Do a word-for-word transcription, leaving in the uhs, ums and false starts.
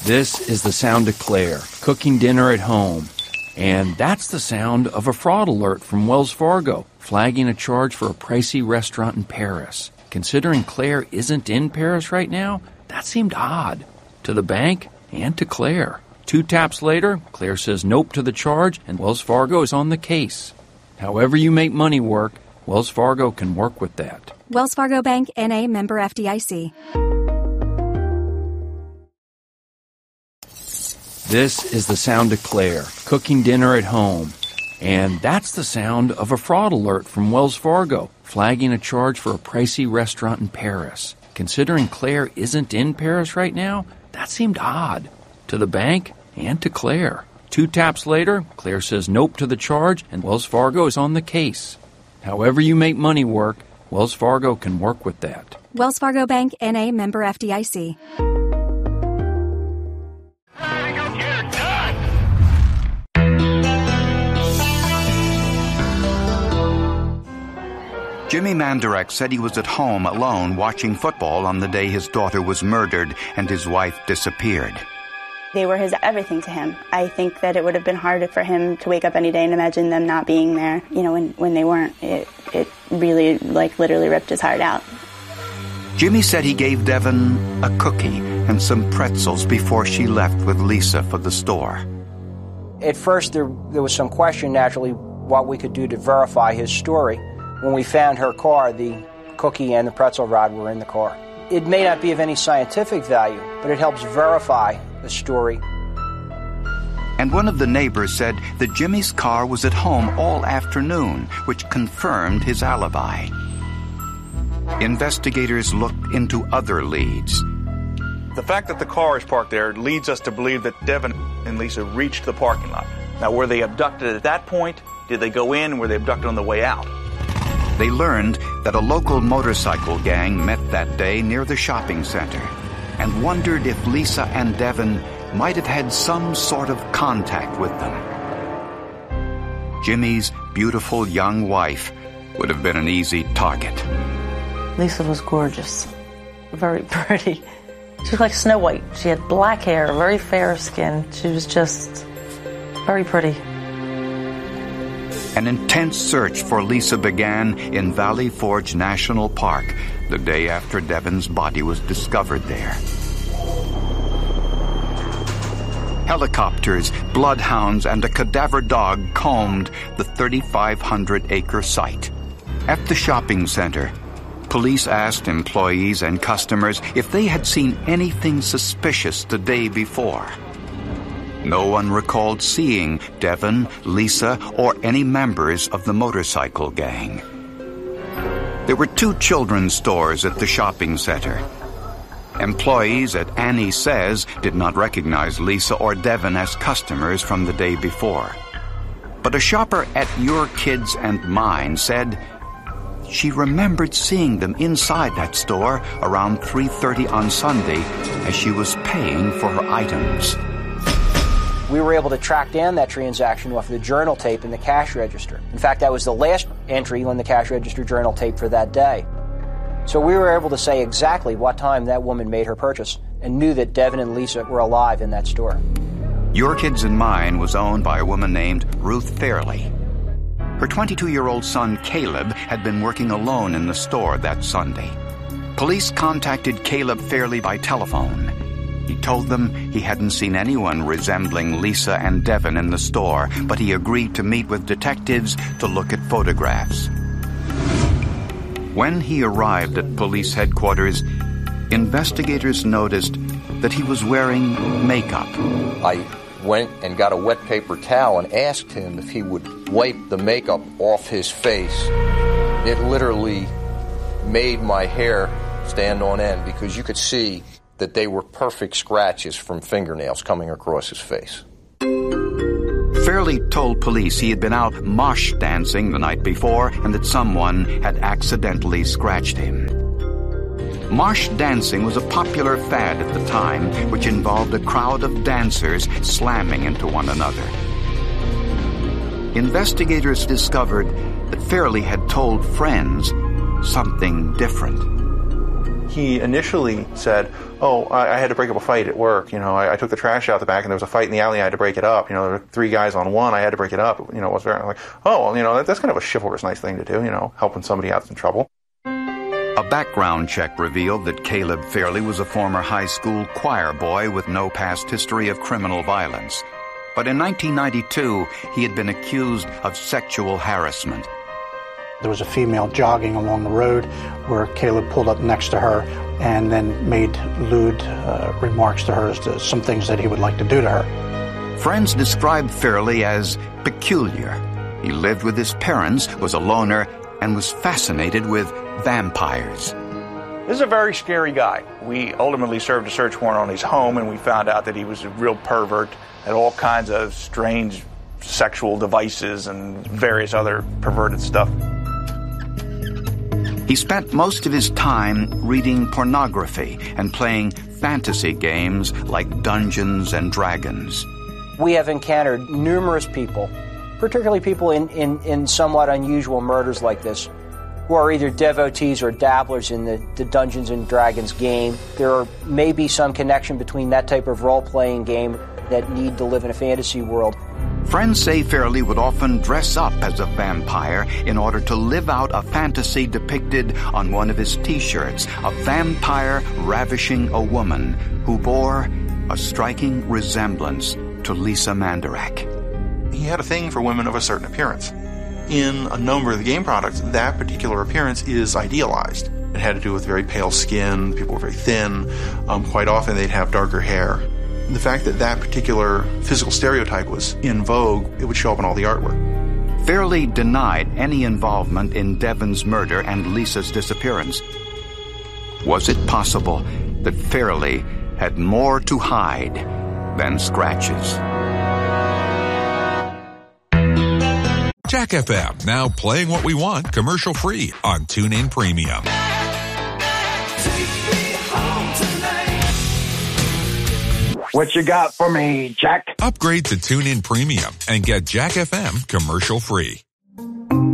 This is the sound of Claire, cooking dinner at home. And that's the sound of a fraud alert from Wells Fargo, flagging a charge for a pricey restaurant in Paris. Considering Claire isn't in Paris right now, that seemed odd. To the bank and to Claire. Two taps later, Claire says nope to the charge, and Wells Fargo is on the case. However you make money work, Wells Fargo can work with that. Wells Fargo Bank, N A, member F D I C. This is the sound of Claire, cooking dinner at home. And that's the sound of a fraud alert from Wells Fargo, flagging a charge for a pricey restaurant in Paris. Considering Claire isn't in Paris right now, that seemed odd. To the bank and to Claire. Two taps later, Claire says nope to the charge, and Wells Fargo is on the case. However you make money work, Wells Fargo can work with that. Wells Fargo Bank, N A, member F D I C. Jimmy Mandarek said he was at home alone watching football on the day his daughter was murdered and his wife disappeared. They were his everything to him. I think that it would have been hard for him to wake up any day and imagine them not being there, you know, when, when they weren't. It, it really, like, literally ripped his heart out. Jimmy said he gave Devin a cookie and some pretzels before she left with Lisa for the store. At first, there, there was some question, naturally, what we could do to verify his story. When we found her car, the cookie and the pretzel rod were in the car. It may not be of any scientific value, but it helps verify the story. And one of the neighbors said that Jimmy's car was at home all afternoon, which confirmed his alibi. Investigators looked into other leads. The fact that the car is parked there leads us to believe that Devin and Lisa reached the parking lot. Now, were they abducted at that point? Did they go in? Were they abducted on the way out? They learned that a local motorcycle gang met that day near the shopping center and wondered if Lisa and Devin might have had some sort of contact with them. Jimmy's beautiful young wife would have been an easy target. Lisa was gorgeous, very pretty. She was like Snow White. She had black hair, very fair skin. She was just very pretty. An intense search for Lisa began in Valley Forge National Park the day after Devin's body was discovered there. Helicopters, bloodhounds, and a cadaver dog combed the thirty-five hundred acre site. At the shopping center, police asked employees and customers if they had seen anything suspicious the day before. No one recalled seeing Devin, Lisa, or any members of the motorcycle gang. There were two children's stores at the shopping center. Employees at Annie Says did not recognize Lisa or Devin as customers from the day before. But a shopper at Your Kids and Mine said she remembered seeing them inside that store around three thirty on Sunday as she was paying for her items. We were able to track down that transaction off the journal tape in the cash register. In fact, that was the last entry on the cash register journal tape for that day. So we were able to say exactly what time that woman made her purchase and knew that Devin and Lisa were alive in that store. Your Kids and Mine was owned by a woman named Ruth Fairley. Her twenty-two-year-old son, Caleb, had been working alone in the store that Sunday. Police contacted Caleb Fairley by telephone. He told them he hadn't seen anyone resembling Lisa and Devin in the store, but he agreed to meet with detectives to look at photographs. When he arrived at police headquarters, investigators noticed that he was wearing makeup. I went and got a wet paper towel and asked him if he would wipe the makeup off his face. It literally made my hair stand on end because you could see that they were perfect scratches from fingernails coming across his face. Fairley told police he had been out mosh dancing the night before and that someone had accidentally scratched him. Mosh dancing was a popular fad at the time, which involved a crowd of dancers slamming into one another. Investigators discovered that Fairley had told friends something different. He initially said, oh, I, I had to break up a fight at work. You know, I, I took the trash out the back and there was a fight in the alley. I had to break it up. You know, there were three guys on one. I had to break it up. You know, it was very, I'm like, oh, well, you know, that, that's kind of a chivalrous, nice thing to do, you know, helping somebody out in trouble. A background check revealed that Caleb Fairley was a former high school choir boy with no past history of criminal violence. But in nineteen ninety-two, he had been accused of sexual harassment. There was a female jogging along the road where Caleb pulled up next to her and then made lewd uh, remarks to her as to some things that he would like to do to her. Friends described Fairley as peculiar. He lived with his parents, was a loner, and was fascinated with vampires. This is a very scary guy. We ultimately served a search warrant on his home, and we found out that he was a real pervert, had all kinds of strange sexual devices and various other perverted stuff. He spent most of his time reading pornography and playing fantasy games like Dungeons and Dragons. We have encountered numerous people, particularly people in, in, in somewhat unusual murders like this, who are either devotees or dabblers in the, the Dungeons and Dragons game. There are, may be some connection between that type of role-playing game that need to live in a fantasy world. Friends say Fairley would often dress up as a vampire in order to live out a fantasy depicted on one of his T-shirts, a vampire ravishing a woman who bore a striking resemblance to Lisa Manderach. He had a thing for women of a certain appearance. In a number of the game products, that particular appearance is idealized. It had to do with very pale skin, people were very thin, um, quite often they'd have darker hair. The fact that that particular physical stereotype was in vogue, it would show up in all the artwork. Fairley denied any involvement in Devon's murder and Lisa's disappearance. Was it possible that Fairley had more to hide than scratches? Jack F M, now playing what we want commercial-free on TuneIn Premium. What you got for me, Jack? Upgrade to TuneIn Premium and get Jack F M commercial-free.